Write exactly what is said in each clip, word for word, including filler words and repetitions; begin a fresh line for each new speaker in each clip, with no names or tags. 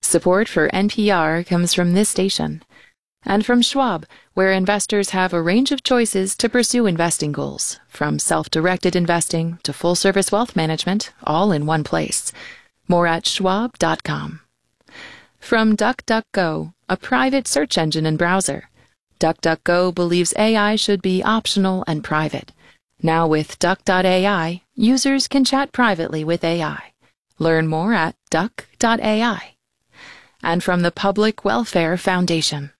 Support for N P R comes from this station and from Schwab, where investors have a range of choices to pursue investing goals, from self-directed investing to full-service wealth management, all in one place. More at schwab dot com. From DuckDuckGo, a private search engine and browser. DuckDuckGo believes A I should be optional and private. Now with Duck dot A I, users can chat privately with A I. Learn more at duck dot A I. And from the Public Welfare Foundation.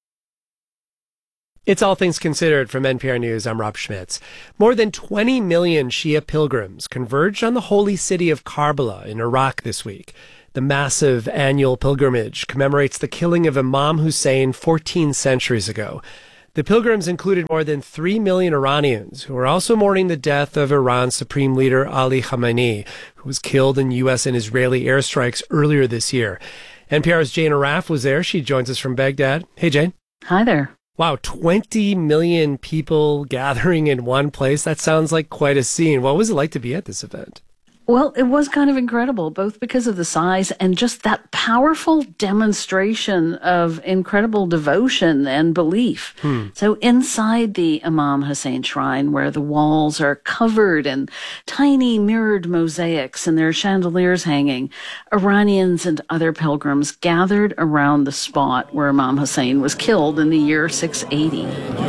It's All Things Considered from N P R News. I'm Rob Schmitz. More than twenty million Shia pilgrims converged on the holy city of Karbala in Iraq this week. The massive annual pilgrimage commemorates the killing of Imam Hussein fourteen centuries ago. The pilgrims included more than three million Iranians who are also mourning the death of Iran's supreme leader Ali Khamenei, who was killed in U S and Israeli airstrikes earlier this year. N P R's Jane Arraf was there. She joins us from Baghdad. Hey, Jane.
Hi there.
Wow, twenty million people gathering in one place. That sounds like quite a scene. What was it like to be at this event?
Well, it was kind of incredible, both because of the size and just that powerful demonstration of incredible devotion and belief. Hmm. So inside the Imam Hussein shrine, where the walls are covered in tiny mirrored mosaics and there are chandeliers hanging, Iranians and other pilgrims gathered around the spot where Imam Hussein was killed in the year six eighty.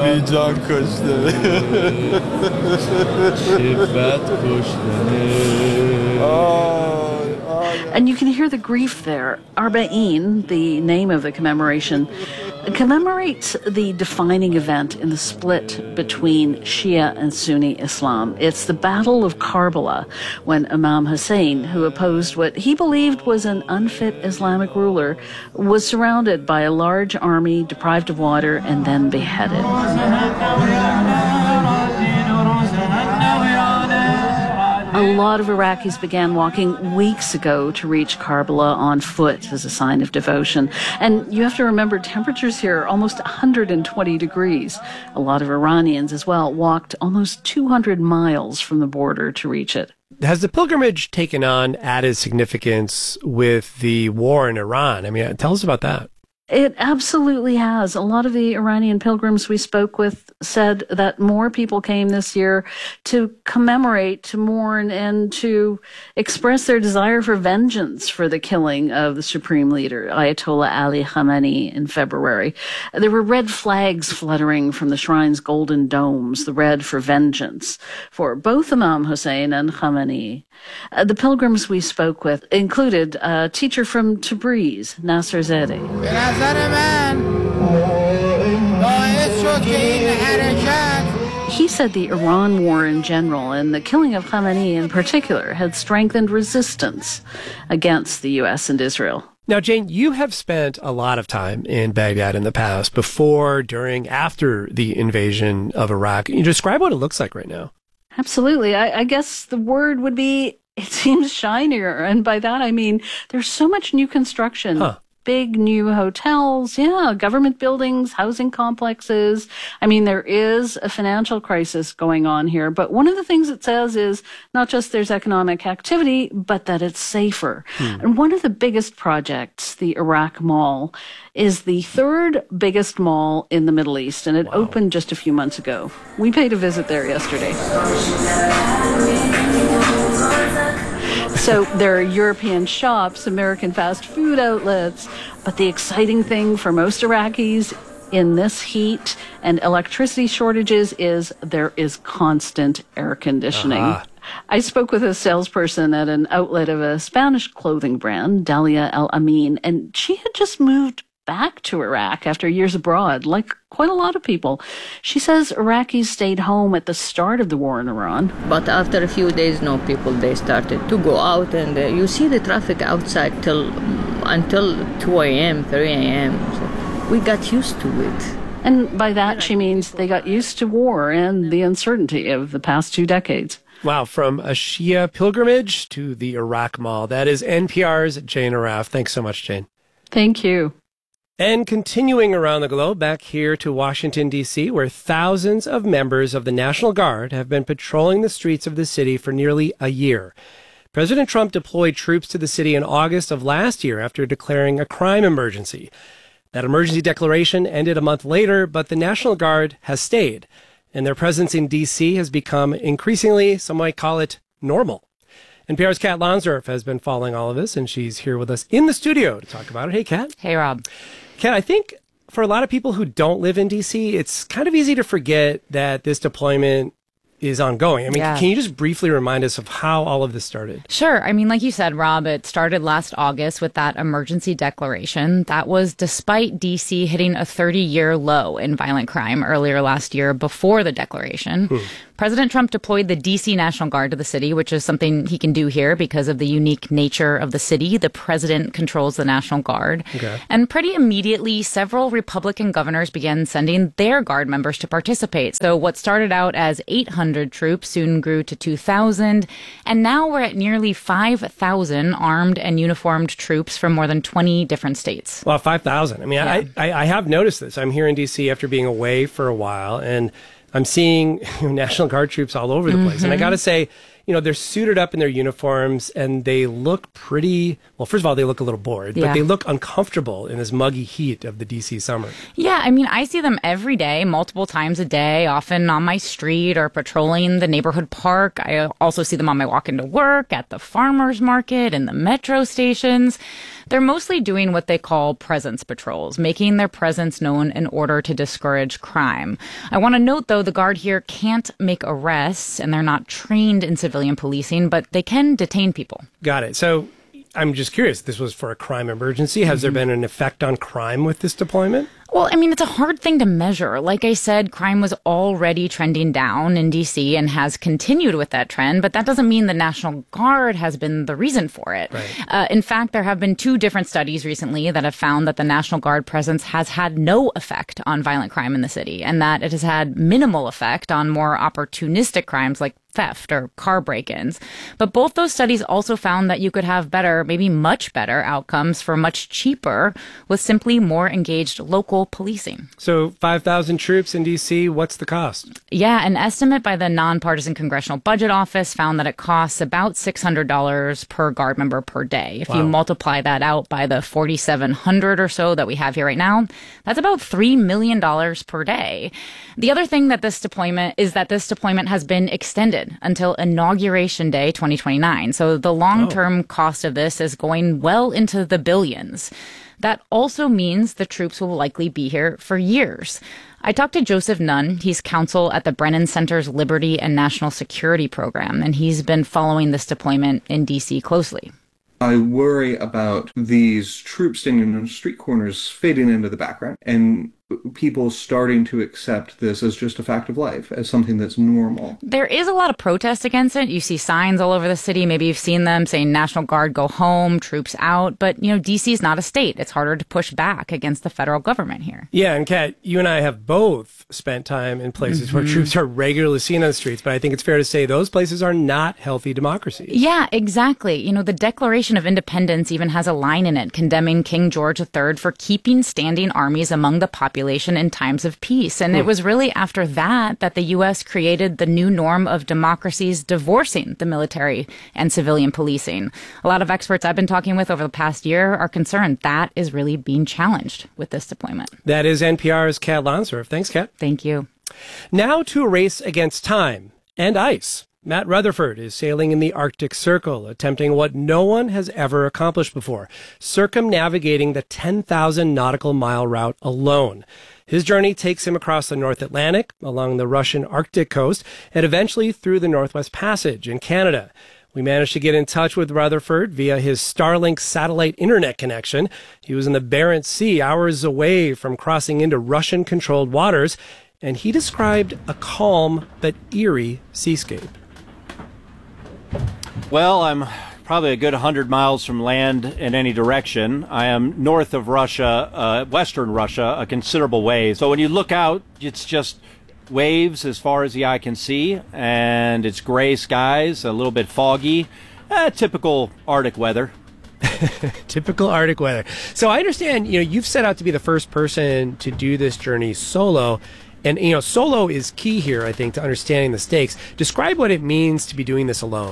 And you can hear the grief there. Arba'in, the name of the commemoration, commemorates the defining event in the split between Shia and Sunni Islam. It's the Battle of Karbala, when Imam Hussein, who opposed what he believed was an unfit Islamic ruler, was surrounded by a large army, deprived of water, and then beheaded. A lot of Iraqis began walking weeks ago to reach Karbala on foot as a sign of devotion. And you have to remember, temperatures here are almost one hundred twenty degrees. A lot of Iranians as well walked almost two hundred miles from the border to reach it.
Has the pilgrimage taken on added significance with the war in Iran? I mean, tell us about that.
It absolutely has. A lot of the Iranian pilgrims we spoke with said that more people came this year to commemorate, to mourn, and to express their desire for vengeance for the killing of the supreme leader, Ayatollah Ali Khamenei, in February. There were red flags fluttering from the shrine's golden domes, the red for vengeance, for both Imam Hussein and Khamenei. Uh, the pilgrims we spoke with included a teacher from Tabriz, Nasser Zadeh. He said the Iran war in general and the killing of Khamenei in particular had strengthened resistance against the U S and Israel.
Now, Jane, you have spent a lot of time in Baghdad in the past, before, during, after the invasion of Iraq. Can you describe what it looks like right now?
Absolutely. I, I guess the word would be, it seems shinier. And by that, I mean, there's so much new construction.
Huh.
Big new hotels, yeah, government buildings, housing complexes. I mean, there is a financial crisis going on here, but one of the things it says is not just there's economic activity, but that it's safer. Hmm. And one of the biggest projects, the Iraq Mall, is the third biggest mall in the Middle East, and it wow. opened just a few months ago. We paid a visit there yesterday. So there are European shops, American fast food outlets, but the exciting thing for most Iraqis in this heat and electricity shortages is there is constant air conditioning. Uh-huh. I spoke with a salesperson at an outlet of a Spanish clothing brand, Dalia El Amin, and she had just moved back to Iraq after years abroad, like quite a lot of people. She says Iraqis stayed home at the start of the war in Iran.
But after a few days, no, people, they started to go out, and uh, you see the traffic outside till until two a.m., three a.m. So we got used to it.
And by that, she means they got used to war and the uncertainty of the past two decades.
Wow, from a Shia pilgrimage to the Iraq Mall. That is N P R's Jane Arraf. Thanks so much, Jane.
Thank you.
And continuing around the globe, back here to Washington, D C, where thousands of members of the National Guard have been patrolling the streets of the city for nearly a year. President Trump deployed troops to the city in August of last year after declaring a crime emergency. That emergency declaration ended a month later, but the National Guard has stayed, and their presence in D C has become increasingly, some might call it, normal. N P R's Kat Lonsdorf has been following all of this, and she's here with us in the studio to talk about it. Hey, Kat.
Hey, Rob.
Kat, I think for a lot of people who don't live in D C, it's kind of easy to forget that this deployment is ongoing. I mean,
Yeah.
can you just briefly remind us of how all of this started?
Sure. I mean, like you said, Rob, it started last August with that emergency declaration. That was despite D C hitting a thirty-year low in violent crime earlier last year before the declaration. Hmm. President Trump deployed the D C National Guard to the city, which is something he can do here because of the unique nature of the city. The president controls the National Guard.
Okay.
And pretty immediately, several Republican governors began sending their Guard members to participate. So what started out as eight hundred troops soon grew to two thousand. And now we're at nearly five thousand armed and uniformed troops from more than twenty different states.
Well, five thousand. I mean,
Yeah.
I, I, I have noticed this. I'm here in D C after being away for a while, and I'm seeing National Guard troops all over the place.
Mm-hmm.
And I got to say, you know, they're suited up in their uniforms and they look pretty, well, first of all, they look a little bored,
Yeah.
but they look uncomfortable in this muggy heat of the D C summer.
Yeah, I mean, I see them every day, multiple times a day, often on my street or patrolling the neighborhood park. I also see them on my walk into work, at the farmer's market, and the metro stations. They're mostly doing what they call presence patrols, making their presence known in order to discourage crime. I want to note, though, the Guard here can't make arrests, and they're not trained in civilian policing, but they can detain people.
Got it. So I'm just curious, this was for a crime emergency. Has there been an effect on crime with this deployment?
Well, I mean, it's a hard thing to measure. Like I said, crime was already trending down in D C and has continued with that trend, but that doesn't mean the National Guard has been the reason for it.
Right.
Uh, in fact, there have been two different studies recently that have found that the National Guard presence has had no effect on violent crime in the city, and that it has had minimal effect on more opportunistic crimes like theft or car break-ins. But both those studies also found that you could have better, maybe much better outcomes for much cheaper with simply more engaged local policing.
So five thousand troops in D C, what's the cost?
Yeah, an estimate by the Nonpartisan Congressional Budget Office found that it costs about six hundred dollars per Guard member per day. If
Wow.
you multiply that out by the forty-seven hundred or so that we have here right now, that's about three million dollars per day. The other thing that this deployment is that this deployment has been extended until Inauguration Day twenty twenty-nine. So the long-term
Oh.
cost of this is going well into the billions. That also means the troops will likely be here for years. I talked to Joseph Nunn. He's counsel at the Brennan Center's Liberty and National Security Program, and he's been following this deployment in D C closely.
I worry about these troops standing on street corners fading into the background and people starting to accept this as just a fact of life, as something that's normal.
There is a lot of protest against it. You see signs all over the city. Maybe you've seen them saying National Guard go home, troops out. But, you know, D C is not a state. It's harder to push back against the federal government here.
Yeah, and Kat, you and I have both spent time in places
Mm-hmm.
where troops are regularly seen on the streets, but I think it's fair to say those places are not healthy democracies.
Yeah, exactly. You know, the Declaration of Independence even has a line in it condemning King George the Third for keeping standing armies among the population in times of peace. And it was really after that that the U S created the new norm of democracies divorcing the military and civilian policing. A lot of experts I've been talking with over the past year are concerned that is really being challenged with this deployment.
That is N P R's Kat Lonsdorf. Thanks, Kat.
Thank you.
Now to a race against time and ice. Matt Rutherford is sailing in the Arctic Circle, attempting what no one has ever accomplished before, circumnavigating the ten thousand nautical mile route alone. His journey takes him across the North Atlantic, along the Russian Arctic coast, and eventually through the Northwest Passage in Canada. We managed to get in touch with Rutherford via his Starlink satellite internet connection. He was in the Barents Sea, hours away from crossing into Russian-controlled waters, and he described a calm but eerie seascape.
Well, I'm probably a good one hundred miles from land in any direction. I am north of Russia, uh, western Russia, a considerable way. So when you look out, it's just waves as far as the eye can see, and it's gray skies, a little bit foggy, uh, typical Arctic weather.
Typical Arctic weather. So I understand, you know, you've set out to be the first person to do this journey solo. And, you know, solo is key here, I think, to understanding the stakes. Describe what it means to be doing this alone.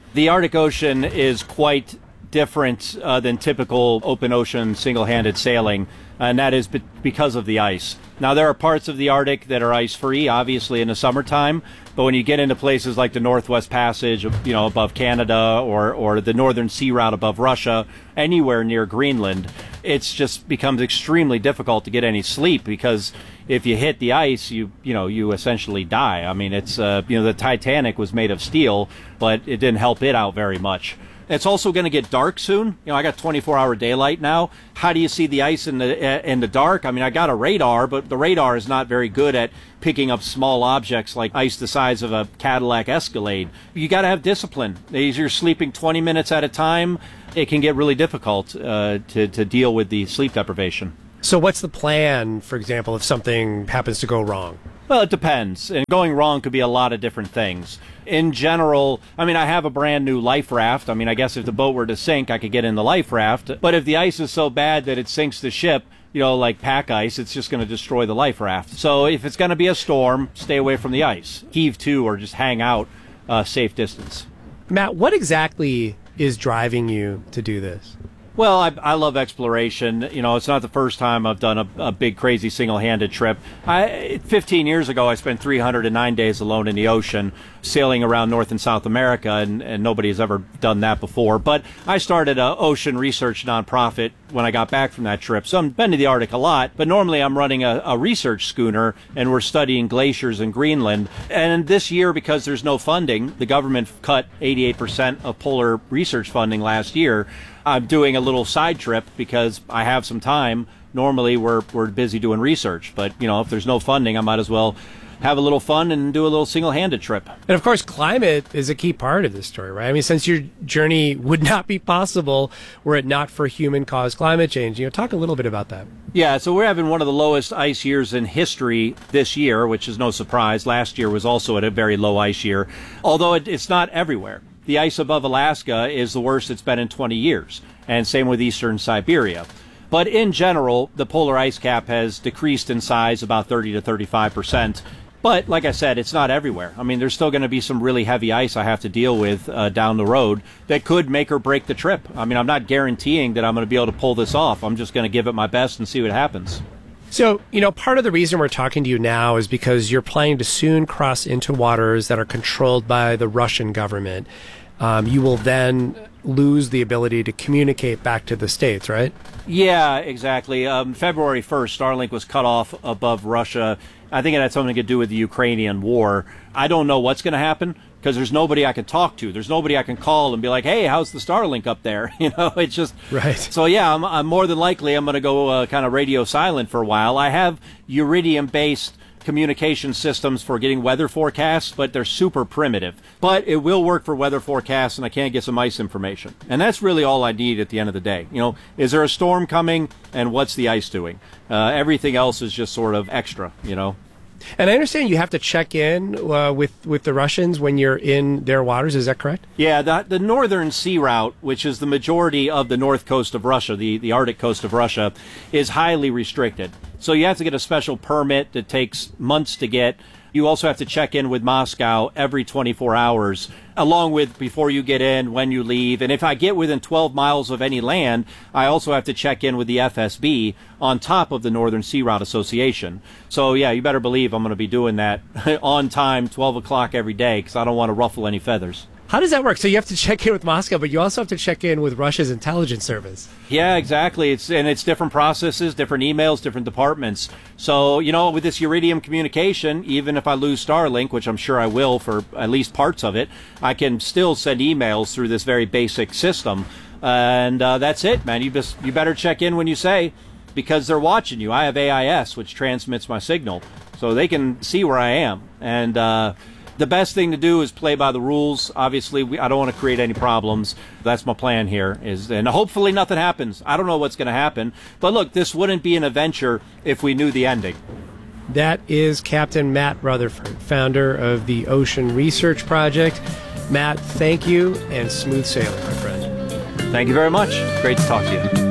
The Arctic Ocean is quite different uh, than typical open ocean single-handed sailing, and that is be- because of the ice. Now, there are parts of the Arctic that are ice-free, obviously, in the summertime, but when you get into places like the Northwest Passage, you know, above Canada, or, or the Northern Sea Route above Russia, anywhere near Greenland, it's just becomes extremely difficult to get any sleep, because if you hit the ice, you you know, you essentially die. I mean, it's, uh, you know, the Titanic was made of steel, but it didn't help it out very much. It's also going to get dark soon. You know, I got twenty-four hour daylight now. How do you see the ice in the in the dark? I mean, I got a radar, but the radar is not very good at picking up small objects like ice the size of a Cadillac Escalade. You got to have discipline. If you're sleeping twenty minutes at a time, it can get really difficult uh, to to deal with the sleep deprivation.
So what's the plan, for example, if something happens to go wrong?
Well, it depends. And going wrong could be a lot of different things. In general, I mean, I have a brand new life raft. I mean, I guess if the boat were to sink, I could get in the life raft. But if the ice is so bad that it sinks the ship, you know, like pack ice, it's just going to destroy the life raft. So if it's going to be a storm, stay away from the ice. Heave to or just hang out a safe distance.
Matt, what exactly is driving you to do this?
Well, I, I love exploration. You know, it's not the first time I've done a, a big, crazy, single-handed trip. I, fifteen years ago, I spent three hundred nine days alone in the ocean, sailing around North and South America, and, and nobody has ever done that before. But I started an ocean research nonprofit when I got back from that trip. So I've been to the Arctic a lot, but normally I'm running a, a research schooner, and we're studying glaciers in Greenland. And this year, because there's no funding, the government cut eighty-eight percent of polar research funding last year. I'm doing a little side trip because I have some time. Normally we're we're busy doing research, but you know, if there's no funding, I might as well have a little fun and do a little single-handed trip.
And of course, climate is a key part of this story, right? I mean, since your journey would not be possible were it not for human-caused climate change. You know, talk a little bit about that.
Yeah, so we're having one of the lowest ice years in history this year, which is no surprise. Last year was also at a very low ice year, although it, it's not everywhere. The ice above Alaska is the worst it's been in twenty years, and same with eastern Siberia. But in general, the polar ice cap has decreased in size about thirty to thirty-five percent. But like I said, it's not everywhere. I mean, there's still going to be some really heavy ice I have to deal with uh, down the road that could make or break the trip. I mean, I'm not guaranteeing that I'm going to be able to pull this off. I'm just going to give it my best and see what happens.
So, you know, part of the reason we're talking to you now is because you're planning to soon cross into waters that are controlled by the Russian government. Um, you will then lose the ability to communicate back to the States, right?
Yeah, exactly. Um, February first, Starlink was cut off above Russia. I think it had something to do with the Ukrainian war. I don't know what's going to happen because there's nobody I can talk to. There's nobody I can call and be like, hey, how's the Starlink up there? You know, it's just...
Right.
So, yeah, I'm, I'm more than likely I'm going to go uh, kind of radio silent for a while. I have Iridium-based communication systems for getting weather forecasts, but they're super primitive. But it will work for weather forecasts, and I can get some ice information. And that's really all I need at the end of the day. You know, is there a storm coming, and what's the ice doing? Uh, everything else is just sort of extra, you know.
And I understand you have to check in uh, with, with the Russians when you're in their waters. Is that correct?
Yeah, the, the Northern Sea Route, which is the majority of the north coast of Russia, the, the Arctic coast of Russia, is highly restricted. So you have to get a special permit that takes months to get. You also have to check in with Moscow every twenty-four hours, along with before you get in, when you leave. And if I get within twelve miles of any land, I also have to check in with the F S B on top of the Northern Sea Route Association. So, yeah, you better believe I'm going to be doing that on time, twelve o'clock every day, because I don't want to ruffle any feathers.
How does that work? So you have to check in with Moscow, but you also have to check in with Russia's intelligence service.
Yeah, exactly. It's and it's different processes, different emails, different departments. So, you know, with this Iridium communication, even if I lose Starlink, which I'm sure I will for at least parts of it, I can still send emails through this very basic system. And uh, that's it, man. You just you better check in when you say, because they're watching you. I have A I S, which transmits my signal, so they can see where I am. And uh the best thing to do is play by the rules. Obviously, we, I don't want to create any problems. That's my plan here. Is and hopefully nothing happens. I don't know what's going to happen. But look, this wouldn't be an adventure if we knew the ending.
That is Captain Matt Rutherford, founder of the Ocean Research Project. Matt, thank you, and smooth sailing, my friend.
Thank you very much. Great to talk to you.